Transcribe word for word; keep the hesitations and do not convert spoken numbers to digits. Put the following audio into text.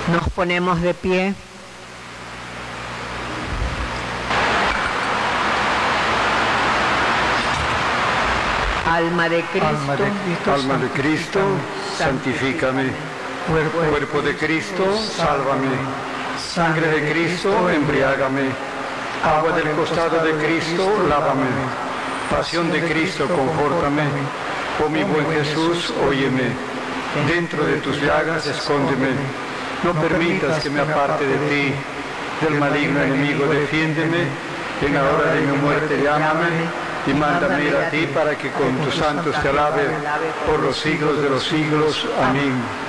Nos ponemos de pie. Alma de Cristo, Alma de Cristo, Alma de Cristo, santifícame. cuerpo, Cuerpo de Cristo, sálvame. Sangre de Cristo, embriágame. Agua del costado de Cristo, lávame. Pasión de Cristo, confórtame. Oh mi buen Jesús, óyeme. Dentro de tus llagas, escóndeme. No permitas que me aparte de ti. Del maligno enemigo, defiéndeme. En la hora de mi muerte, llámame. Y mándame ir a ti para que con tus santos te alabe por los siglos de los siglos. Amén.